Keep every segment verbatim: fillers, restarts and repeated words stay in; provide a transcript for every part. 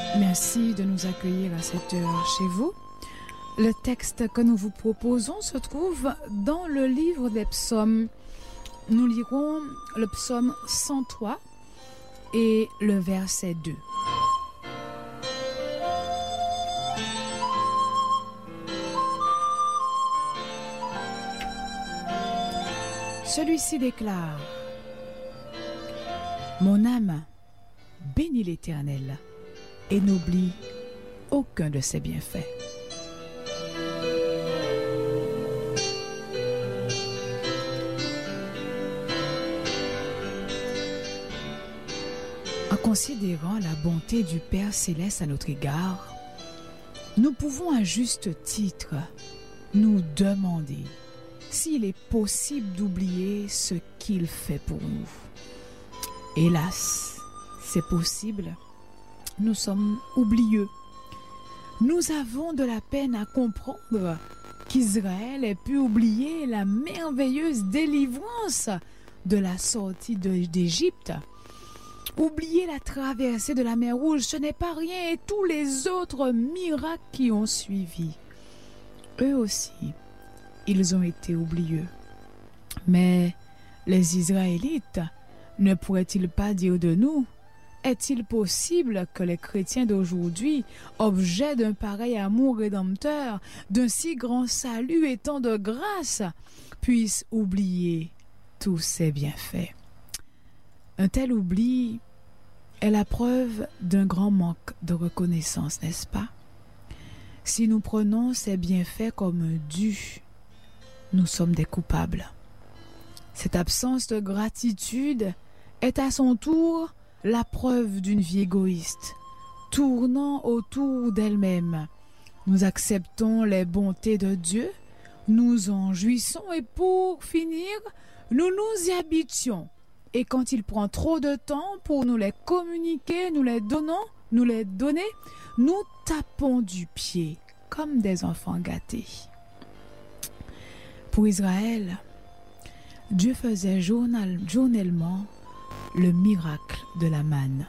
Merci de nous accueillir à cette heure chez vous. Le texte que nous vous proposons se trouve dans le livre des psaumes. Nous lirons le psaume cent trois et le verset deux. Celui-ci déclare: Mon âme bénit l'Éternel et n'oublie aucun de ses bienfaits. En considérant la bonté du Père Céleste à notre égard, nous pouvons à juste titre nous demander s'il est possible d'oublier ce qu'il fait pour nous. Hélas, c'est possible. Nous sommes oublieux. Nous avons de la peine à comprendre qu'Israël ait pu oublier la merveilleuse délivrance de la sortie de- d'Égypte. Oublier la traversée de la mer Rouge, ce n'est pas rien, et tous les autres miracles qui ont suivi. Eux aussi, ils ont été oublieux. Mais les Israélites ne pourraient-ils pas dire de nous: est-il possible que les chrétiens d'aujourd'hui, objets d'un pareil amour rédempteur, d'un si grand salut et tant de grâce, puissent oublier tous ces bienfaits? Un tel oubli est la preuve d'un grand manque de reconnaissance, n'est-ce pas? Si nous prenons ces bienfaits comme un dû, nous sommes des coupables. Cette absence de gratitude est à son tour la preuve d'une vie égoïste, tournant autour d'elle-même. Nous acceptons les bontés de Dieu, nous en jouissons et pour finir, nous nous y habituons. Et quand il prend trop de temps pour nous les communiquer, nous les donnons, nous les donner, nous tapons du pied comme des enfants gâtés. Pour Israël, Dieu faisait journal, journellement le miracle de la manne.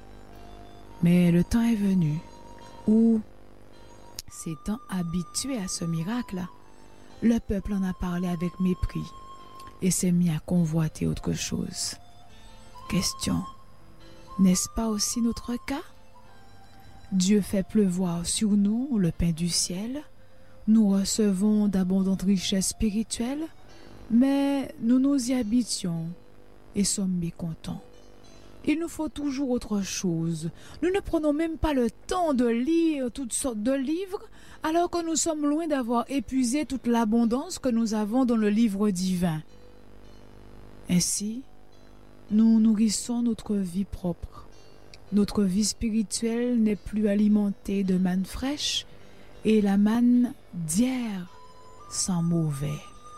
Mais le temps est venu où, s'étant habitué à ce miracle, le peuple en a parlé avec mépris et s'est mis à convoiter autre chose. Question: n'est-ce pas aussi notre cas? Dieu fait pleuvoir sur nous le pain du ciel, nous recevons d'abondantes richesses spirituelles, mais nous nous y habituons et sommes mécontents. Il nous faut toujours autre chose. Nous ne prenons même pas le temps de lire toutes sortes de livres, alors que nous sommes loin d'avoir épuisé toute l'abondance que nous avons dans le livre divin. Ainsi, nous nourrissons notre vie propre. Notre vie spirituelle n'est plus alimentée de manne fraîche et la manne d'hier sent mauvais.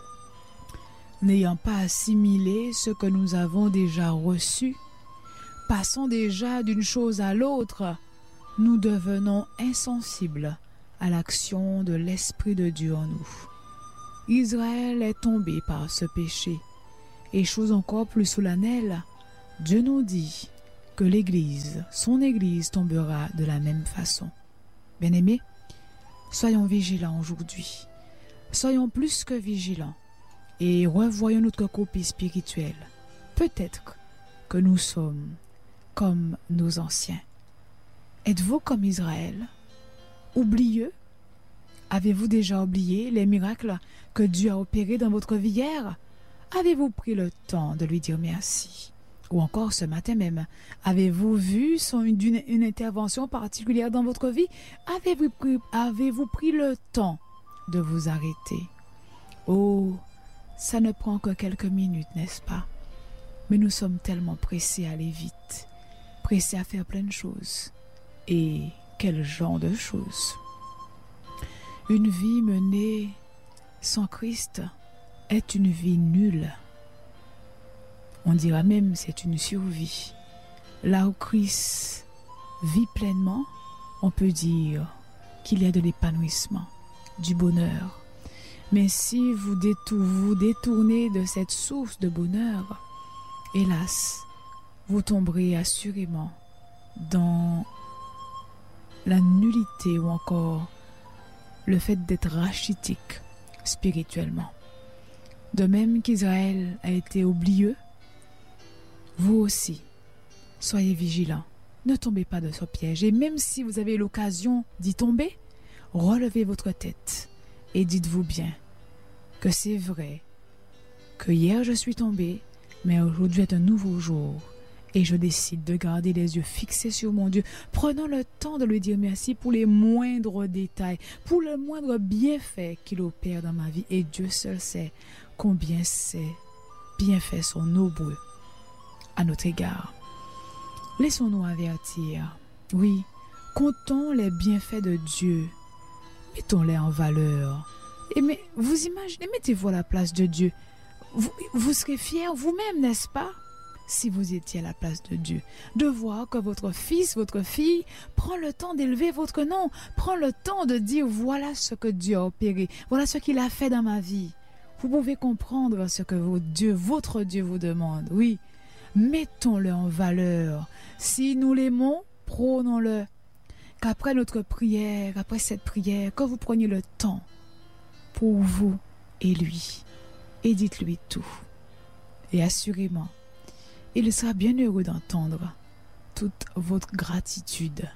N'ayant pas assimilé ce que nous avons déjà reçu, passant déjà d'une chose à l'autre, nous devenons insensibles à l'action de l'Esprit de Dieu en nous. Israël est tombé par ce péché. Et chose encore plus solennelle, Dieu nous dit que l'Église, son Église, tombera de la même façon. Bien-aimés, soyons vigilants aujourd'hui. Soyons plus que vigilants et revoyons notre copie spirituelle. Peut-être que nous sommes comme nos anciens. Êtes-vous comme Israël, oublieux? Avez-vous déjà oublié les miracles que Dieu a opérés dans votre vie hier? Avez-vous pris le temps de lui dire merci? Ou encore ce matin même, avez-vous vu son, une, une intervention particulière dans votre vie? Avez-vous pris, avez-vous pris le temps de vous arrêter? Oh, ça ne prend que quelques minutes, n'est-ce pas? Mais nous sommes tellement pressés à aller vite, pressés à faire plein de choses. Et quel genre de choses? Une vie menée sans Christ est une vie nulle. On dira même c'est une survie. Là où Christ vit pleinement, on peut dire qu'il y a de l'épanouissement, du bonheur. Mais si vous détour- vous détournez de cette source de bonheur, hélas, vous tomberez assurément dans nullité ou encore le fait d'être rachitique spirituellement. De même qu'Israël a été oublieux, vous aussi, soyez vigilants. Ne tombez pas de ce piège. Et même si vous avez l'occasion d'y tomber, relevez votre tête et dites-vous bien que c'est vrai que hier je suis tombé, mais aujourd'hui est un nouveau jour et je décide de garder les yeux fixés sur mon Dieu. Prenons le temps de lui dire merci pour les moindres détails, pour le moindre bienfait qu'il opère dans ma vie. Et Dieu seul sait combien ces bienfaits sont nombreux à notre égard. Laissons-nous avertir. Oui, comptons les bienfaits de Dieu. Mettons-les en valeur. Et mais, vous imaginez, mettez-vous à la place de Dieu. Vous, vous serez fiers vous-même, n'est-ce pas? Si vous étiez à la place de Dieu, de voir que votre fils, votre fille prend le temps d'élever votre nom, prend le temps de dire voilà ce que Dieu a opéré, voilà ce qu'il a fait dans ma vie. Vous pouvez comprendre ce que votre Dieu, votre Dieu vous demande. Oui, mettons-le en valeur. Si nous l'aimons, prônons-le. Qu'après notre prière, après cette prière, que vous preniez le temps pour vous et lui, et dites-lui tout. Et assurément, il sera bien heureux d'entendre toute votre gratitude.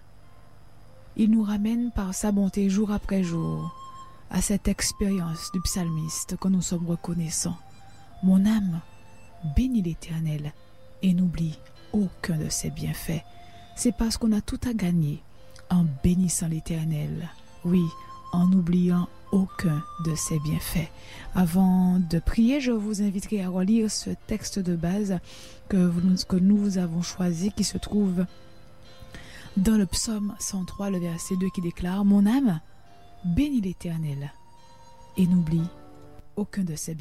Il nous ramène par sa bonté jour après jour à cette expérience du psalmiste que nous sommes reconnaissants. Mon âme, bénis l'Éternel et n'oublie aucun de ses bienfaits. C'est parce qu'on a tout à gagner en bénissant l'Éternel. Oui, en n'oubliant aucun de ses bienfaits. Avant de prier, je vous inviterai à relire ce texte de base que, vous, que nous avons choisi, qui se trouve dans le psaume cent trois, le verset deux, qui déclare « Mon âme, bénis l'Éternel et n'oublie aucun de ses bienfaits. »